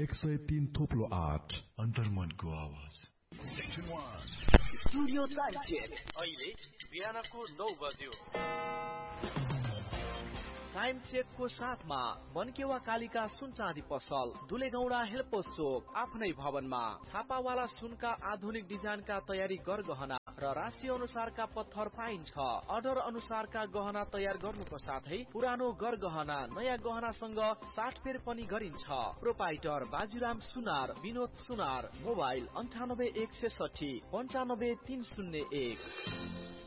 103 थोप्लो 8 अन्तर्मनको आवाज। Studio time check अहिले बिहानको 9 बज्यो। टाइम चेकको साथमा मनकेवा कालिका सुन चाँदी पसल, दुलेगौडा हेल्पोस चोक, आफ्नै भवनमा छापावाला सुनका आधुनिक डिजाइनका तयारी गरगहना र राशि अनुसारका पत्थर पाइन्छ। अर्डर अनुसारका गहना तयार गर्नुको साथै पुरानो गरगहना नयाँ गहनासँग साटफेर पनि गरिन्छ। प्रोपाइटर बाजुराम सुनार, विनोद सुनार, मोबाइल 98 160 95 301।